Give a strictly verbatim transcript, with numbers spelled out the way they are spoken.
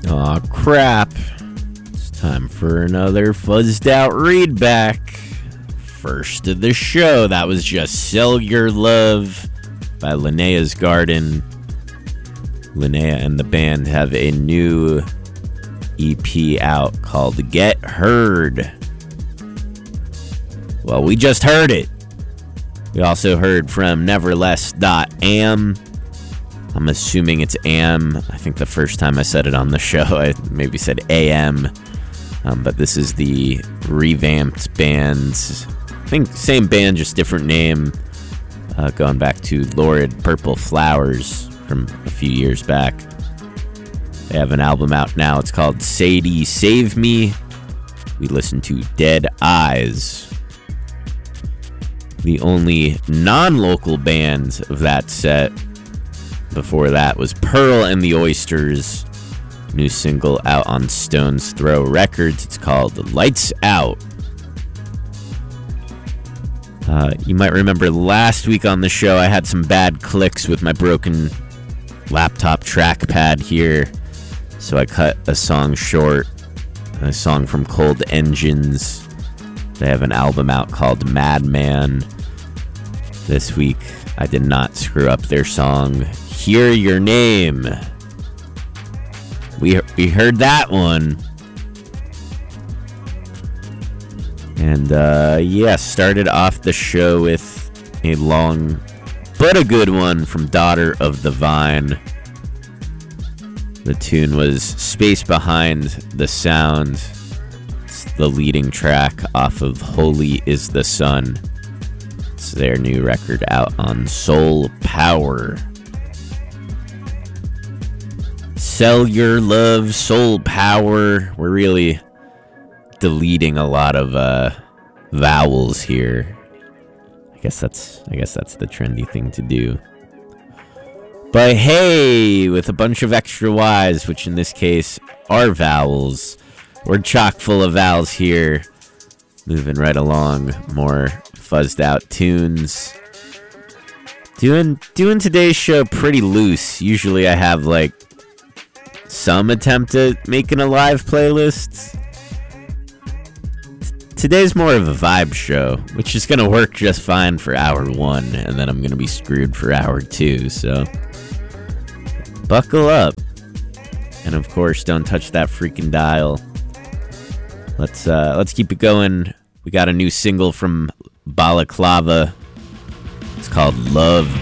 Aw, crap. It's time for another fuzzed out read back. First of the show, that was just Sell Your Love by Linnea's Garden. Linnea and the band have a new E P out called Get Heard. Well, we just heard it. We also heard from Neverless dot am. I'm assuming it's am. I think the first time I said it on the show, I maybe said A M. Um, but this is the revamped band's, I think same band, just different name. Uh, going back to Lurid Purple Flowers from a few years back. They have an album out now. It's called Sadie Save Me. We listened to Dead Eyes. The only non-local band of that set before that was Pearl and the Oysters. New single out on Stone's Throw Records. It's called Lights Out. Uh, you might remember last week on the show I had some bad clicks with my broken laptop trackpad here. So I cut a song short. A song from Cold Engines. They have an album out called Madman. This week I did not screw up their song Hear Your Name. We we heard that one. And uh, yeah, started off the show with a long but a good one from Daughter of the Vine. The tune was Space Behind the Sound. It's the leading track off of Holy is the Sun. It's their new record out on Soul Power. Sell Your Love, Soul Power. We're really deleting a lot of uh, vowels here. I guess that's I guess that's the trendy thing to do. But hey, with a bunch of extra Y's, which in this case are vowels. We're chock full of vowels here. Moving right along, more fuzzed out tunes. Doing doing today's show pretty loose. Usually I have like some attempt at making a live playlist. Today's more of a vibe show, which is going to work just fine for hour one, and then I'm going to be screwed for hour two, so buckle up. And of course, don't touch that freaking dial. Let's uh, let's keep it going. We got a new single from Balaclava. It's called Love